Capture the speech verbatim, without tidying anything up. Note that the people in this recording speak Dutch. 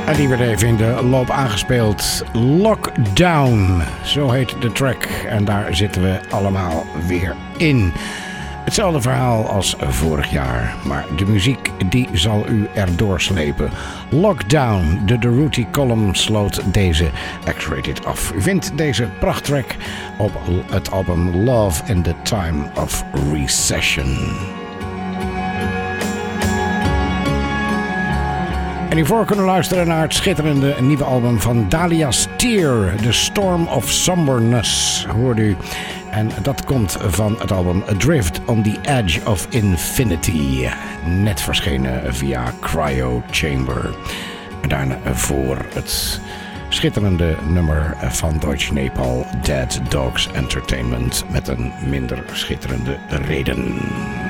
En die werd even in de loop aangespeeld. Lockdown, zo heet de track. En daar zitten we allemaal weer in. Hetzelfde verhaal als vorig jaar. Maar de muziek die zal u erdoor slepen. Lockdown, de Durutti column sloot deze X-Rated af. U vindt deze prachttrack op het album Love in the Time of Recession. En u voor kunnen luisteren naar het schitterende nieuwe album van Dahlia Steer, The Storm of Somberness, hoort u. En dat komt van het album Adrift on the Edge of Infinity, net verschenen via Cryo Chamber. En daarna voor het schitterende nummer van Deutsche Nepal, Dead Dogs Entertainment, met een minder schitterende reden.